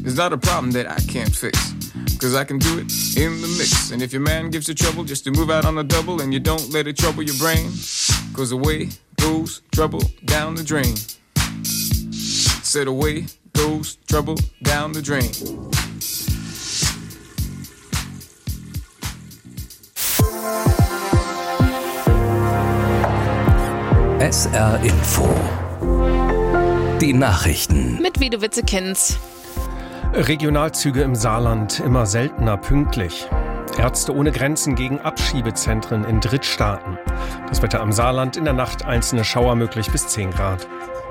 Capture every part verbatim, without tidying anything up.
It's not a problem that I can't fix, cause I can do it in the mix. And if your man gives you trouble just to move out on the double, and you don't let it trouble your brain, cause away goes trouble down the drain. Said away goes trouble down the drain. S R Info. Die Nachrichten. Mit Wido Witzekinds. Regionalzüge im Saarland immer seltener pünktlich. Ärzte ohne Grenzen gegen Abschiebezentren in Drittstaaten. Das Wetter am Saarland, in der Nacht einzelne Schauer möglich bis zehn Grad.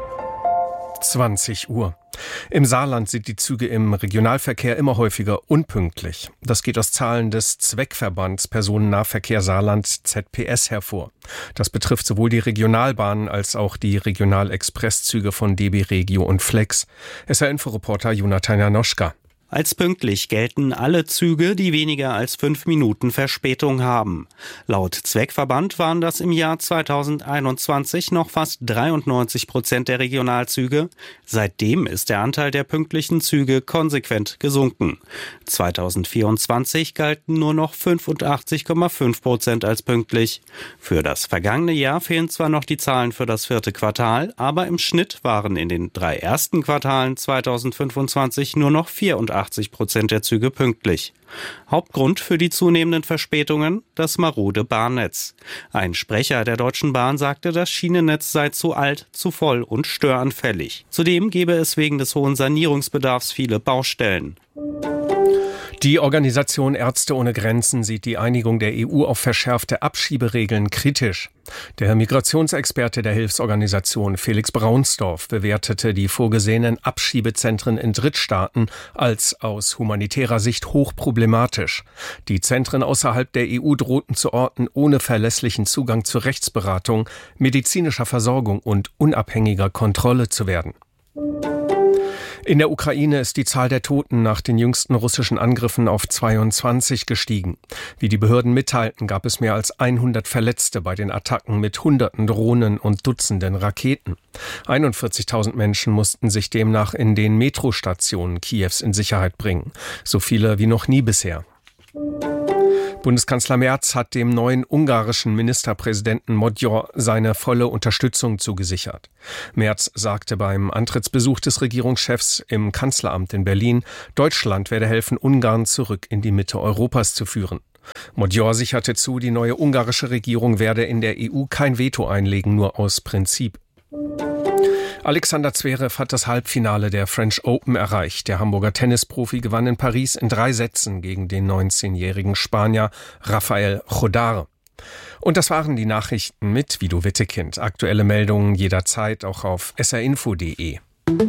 zwanzig Uhr. Im Saarland sind die Züge im Regionalverkehr immer häufiger unpünktlich. Das geht aus Zahlen des Zweckverbands Personennahverkehr Saarland Z P S hervor. Das betrifft sowohl die Regionalbahnen als auch die Regionalexpresszüge von D B Regio und Flex. S R-Info-Reporter Jonathan Janoschka. Als pünktlich gelten alle Züge, die weniger als fünf Minuten Verspätung haben. Laut Zweckverband waren das im Jahr zweitausendeinundzwanzig noch fast dreiundneunzig Prozent der Regionalzüge. Seitdem ist der Anteil der pünktlichen Züge konsequent gesunken. zweitausendvierundzwanzig galten nur noch fünfundachtzig Komma fünf Prozent als pünktlich. Für das vergangene Jahr fehlen zwar noch die Zahlen für das vierte Quartal, aber im Schnitt waren in den drei ersten Quartalen zweitausendfünfundzwanzig nur noch vierundachtzig Prozent der Züge pünktlich. Hauptgrund für die zunehmenden Verspätungen? Das marode Bahnnetz. Ein Sprecher der Deutschen Bahn sagte, das Schienennetz sei zu alt, zu voll und störanfällig. Zudem gebe es wegen des hohen Sanierungsbedarfs viele Baustellen. Die Organisation Ärzte ohne Grenzen sieht die Einigung der E U auf verschärfte Abschieberegeln kritisch. Der Migrationsexperte der Hilfsorganisation Felix Braunsdorf bewertete die vorgesehenen Abschiebezentren in Drittstaaten als aus humanitärer Sicht hochproblematisch. Die Zentren außerhalb der E U drohten zu Orten ohne verlässlichen Zugang zu Rechtsberatung, medizinischer Versorgung und unabhängiger Kontrolle zu werden. In der Ukraine ist die Zahl der Toten nach den jüngsten russischen Angriffen auf zweiundzwanzig gestiegen. Wie die Behörden mitteilten, gab es mehr als hundert Verletzte bei den Attacken mit hunderten Drohnen und Dutzenden Raketen. einundvierzigtausend Menschen mussten sich demnach in den Metrostationen Kiews in Sicherheit bringen. So viele wie noch nie bisher. Bundeskanzler Merz hat dem neuen ungarischen Ministerpräsidenten Magyar seine volle Unterstützung zugesichert. Merz sagte beim Antrittsbesuch des Regierungschefs im Kanzleramt in Berlin, Deutschland werde helfen, Ungarn zurück in die Mitte Europas zu führen. Magyar sicherte zu, die neue ungarische Regierung werde in der E U kein Veto einlegen, nur aus Prinzip. Alexander Zverev hat das Halbfinale der French Open erreicht. Der Hamburger Tennisprofi gewann in Paris in drei Sätzen gegen den neunzehnjährigen Spanier Rafael Chodar. Und das waren die Nachrichten mit Wido Wittekind. Aktuelle Meldungen jederzeit auch auf s r info punkt d e.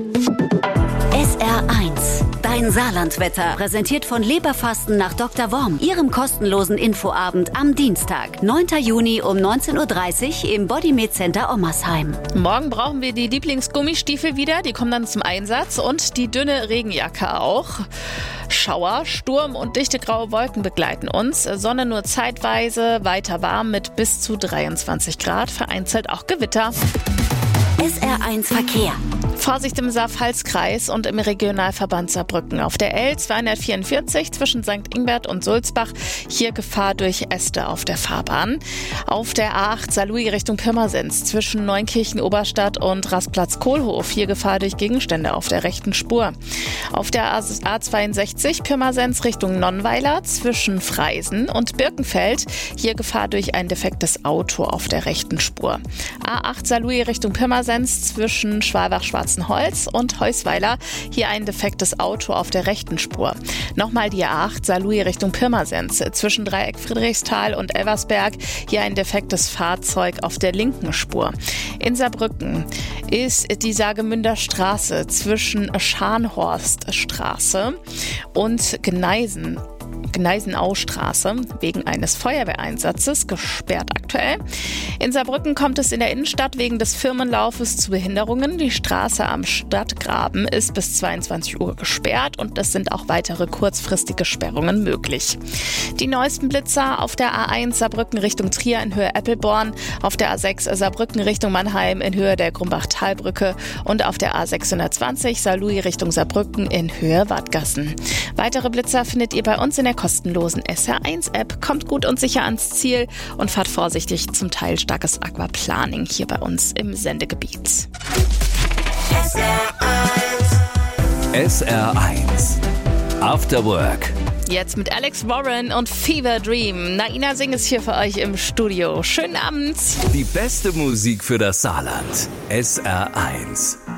S R eins. Dein Saarlandwetter, präsentiert von Leberfasten nach Doktor Worm, Ihrem kostenlosen Infoabend am Dienstag, neunten Juni um neunzehn Uhr dreißig im Bodymed Center Ommersheim. Morgen brauchen wir die Lieblingsgummistiefel wieder, die kommen dann zum Einsatz, und die dünne Regenjacke auch. Schauer, Sturm und dichte graue Wolken begleiten uns. Sonne nur zeitweise, weiter warm mit bis zu dreiundzwanzig Grad, vereinzelt auch Gewitter. S R eins Verkehr. Vorsicht im Saar-Pfalz-Kreis und im Regionalverband Saarbrücken. Auf der L zweihundertvierundvierzig zwischen Sankt Ingbert und Sulzbach. Hier Gefahr durch Äste auf der Fahrbahn. Auf der A acht Saarlouis Richtung Pirmasens zwischen Neunkirchen-Oberstadt und Rastplatz-Kohlhof. Hier Gefahr durch Gegenstände auf der rechten Spur. Auf der A zweiundsechzig Pirmasens Richtung Nonnweiler zwischen Freisen und Birkenfeld. Hier Gefahr durch ein defektes Auto auf der rechten Spur. A acht Saarlouis Richtung Pirmasens zwischen Schwalbach-Schwarzenholz und Heusweiler. Hier ein defektes Auto auf der rechten Spur. Nochmal die A acht Saarlouis Richtung Pirmasens zwischen Dreieck Friedrichsthal und Elversberg. Hier ein defektes Fahrzeug auf der linken Spur. In Saarbrücken ist die Saargemünder Straße zwischen Scharnhorststraße und Gneisen Gneisenaustraße wegen eines Feuerwehreinsatzes gesperrt aktuell. In Saarbrücken kommt es in der Innenstadt wegen des Firmenlaufes zu Behinderungen. Die Straße am Stadtgraben ist bis zweiundzwanzig Uhr gesperrt und es sind auch weitere kurzfristige Sperrungen möglich. Die neuesten Blitzer auf der A eins Saarbrücken Richtung Trier in Höhe Eppelborn, auf der A sechs Saarbrücken Richtung Mannheim in Höhe der Grumbach-Talbrücke und auf der A sechshundertzwanzig Saarlouis Richtung Saarbrücken in Höhe Wadgassen. Weitere Blitzer findet ihr bei uns in der kostenlosen S R eins App. Kommt gut und sicher ans Ziel und fahrt vorsichtig, zum Teil starkes Aquaplaning hier bei uns im Sendegebiet. S R eins After Work. Jetzt mit Alex Warren und Fever Dream. Naina Singh ist hier für euch im Studio. Schönen Abend. Die beste Musik für das Saarland. S R eins.